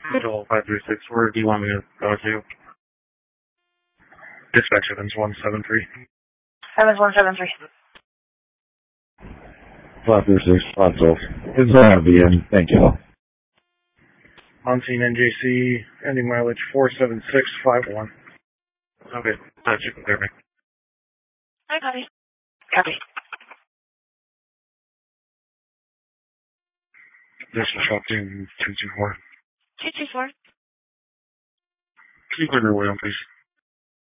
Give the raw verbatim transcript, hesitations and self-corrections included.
Control five three six, where do you want me to go to? Dispatch Evans one seven three. Evans one seven three. five three six, five twelve. It's going to be in. Thank you. On scene N J C, ending mileage four seven six five one. Okay, that's you can clear me. Hi, copy. Copy. This is Shopton two two four. two two four. Can you clear me away, please?